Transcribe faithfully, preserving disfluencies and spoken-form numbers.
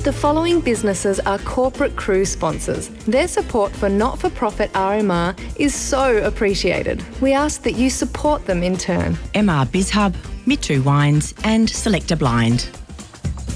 The following businesses are corporate cruise sponsors. Their support for not-for-profit R M R is so appreciated. We ask that you support them in turn. M R BizHub, Mitru Wines and Selector Blind.